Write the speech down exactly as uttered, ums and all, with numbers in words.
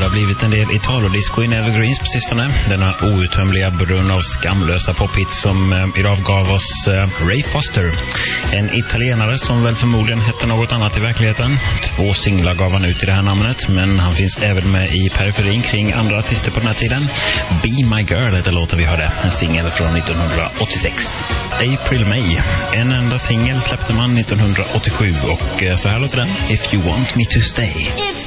har blivit en del Italo-disco in Evergreens på sistone. Denna outtömliga brunn av skamlösa pophits som eh, idag gav oss eh, Ray Foster. En italienare som väl förmodligen hette något annat i verkligheten. Två singlar gav han ut i det här namnet, men han finns även med i periferin kring andra artister på den här tiden. Be My Girl heter låten vi hörde, en singel från nittonhundraåttiosex. April May, en enda singel släppte man nittonhundraåttiosju och eh, så här låter den. If You Want Me To Stay. If